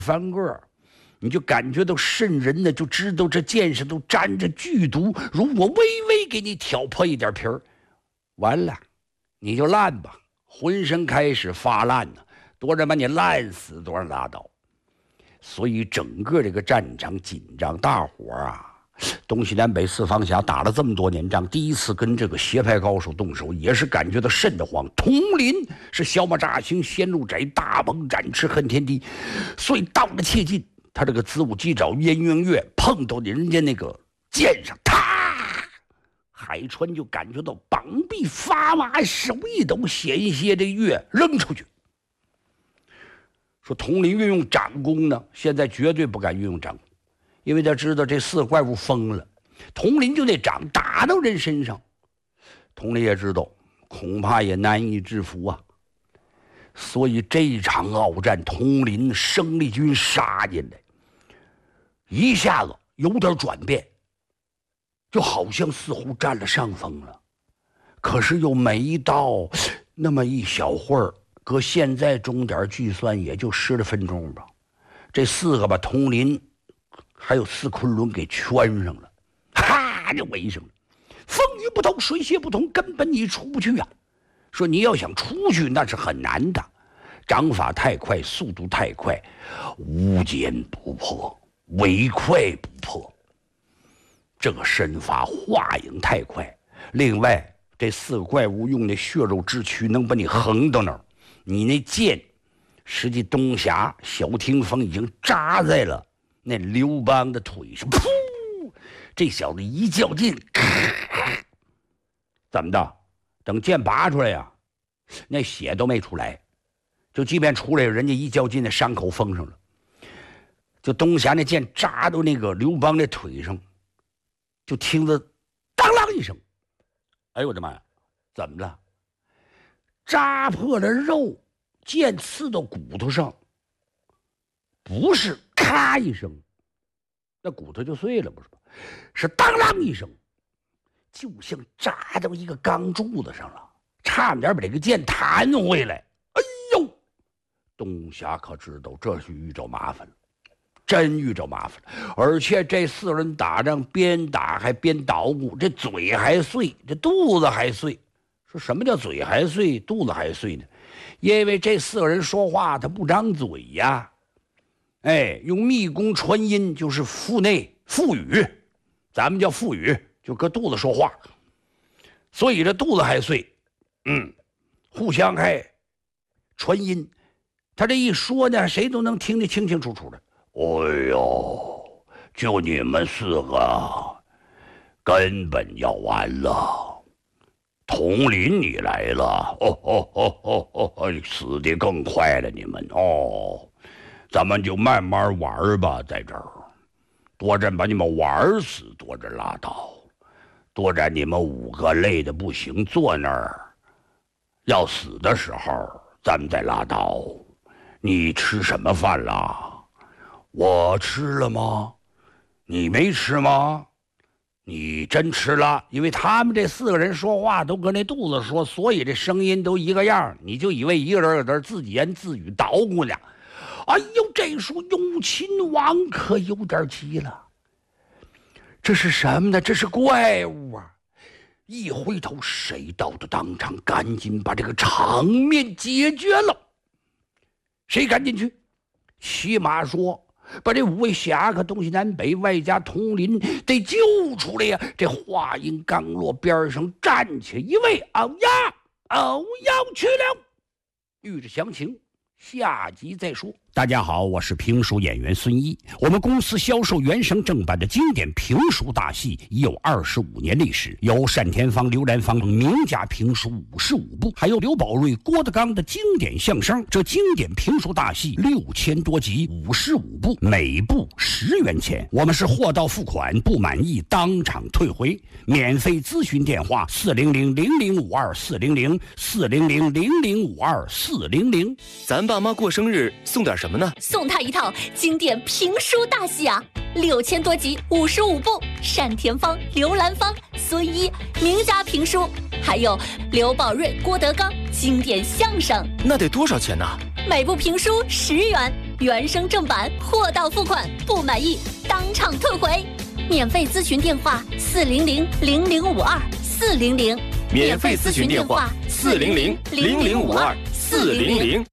翻个，你就感觉到瘆人呢，就知道这剑上都沾着剧毒。如果微微给你挑破一点皮儿，完了，你就烂吧，浑身开始发烂呢，多少把你烂死，多少拉倒。所以整个这个战场紧张，大伙啊，东西南北四方辖打了这么多年仗，第一次跟这个邪派高手动手，也是感觉到瘆得慌。佟林是小马扎行，先路窄，大鹏展翅恨天地，所以到了切近，他这个子午鸡爪燕鸳月碰到人家那个剑上，啪！海川就感觉到膀臂发麻，手一抖，险些这月扔出去。说佟林运用掌功呢，现在绝对不敢运用掌功，因为他知道这四个怪物疯了，佟林就那掌打到人身上，佟林也知道恐怕也难以制服啊。所以这场鏖战，佟林生力军杀进来，一下子有点转变，就好像似乎占了上风了，可是又没到那么一小会儿。搁现在钟点计算，也就10分钟吧。这四个把佟林还有四昆仑给圈上了，哈就围上了。风雨不同，水泄不通，根本你出不去啊。说你要想出去，那是很难的，掌法太快，速度太快，无坚不破，唯快不破。这个身法化影太快，另外这四个怪物用那血肉之躯能把你横到那儿。你那剑，实际东侠小听风已经扎在了那刘邦的腿上，噗！这小子一较劲，怎么的？等剑拔出来呀，那血都没出来，就即便出来，人家一较劲，那伤口封上了。就东侠那剑扎到那个刘邦的腿上，就听着当啷一声，哎呦我的妈呀，怎么了？扎破了肉，剑刺到骨头上，不是咔一声，那骨头就碎了，不是吧？是当啷一声，就像扎到一个钢柱子上了，差点把这个剑弹回来。哎呦，东侠可知道这是遇着麻烦了，真遇着麻烦了。而且这四人打仗边打还边捣鼓，这嘴还碎，这肚子还碎。说什么叫嘴还碎，肚子还碎呢？因为这四个人说话他不张嘴呀，用密弓传音，就是腹内腹语，咱们叫腹语，就搁肚子说话，所以这肚子还碎，互相还传音，他这一说呢，谁都能听得清清楚楚的。哎呦，就你们四个，根本要完了。佟林你来了，死得更快了你们哦，咱们就慢慢玩吧，在这儿，多战把你们玩死，多战拉倒，多战你们5个累得不行，坐那儿，要死的时候咱们再拉倒。你吃什么饭了？我吃了吗？你没吃吗？你真吃了，因为他们这4个人说话都搁那肚子说，所以这声音都一个样，你就以为一个人搁这自己言自语捣鼓呢。哎呦，这时候雍亲王可有点急了，这是什么呢？这是怪物啊！一回头，谁到的当场，赶紧把这个场面解决了。谁赶紧去？骑马说把这5位侠客东西南北外加佟林得救出来呀！这话音刚落，边上站起一位欧阳去了。欲知详情，下集再说。大家好，我是评书演员孙一。我们公司销售原声正版的经典评书大戏已有25年历史，有单田芳、刘兰芳等名家评书55部，还有刘宝瑞、郭德纲的经典相声。这经典评书大戏6000多集，55部，每部10元钱。我们是货到付款，不满意当场退回。免费咨询电话400-0052-400-400-0052-400。 咱爸妈过生日送点什么呢？ 送他一套经典评书大戏啊，6000多集，55部，单田芳、刘兰芳、孙一名家评书，还有刘宝瑞、郭德纲经典相声。 那得多少钱呢？ 每部评书10元， 原声正版，货到付款，不满意当场退回。免费咨询电话400-0052，400。 免费咨询电话400-0052，400。